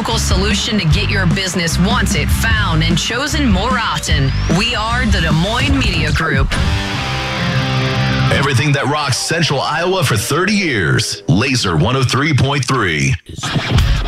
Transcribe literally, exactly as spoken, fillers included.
local solution to get your business wanted, found, and chosen more often. We are the Des Moines Media Group. Everything that rocks Central Iowa for thirty years. Laser one oh three point three.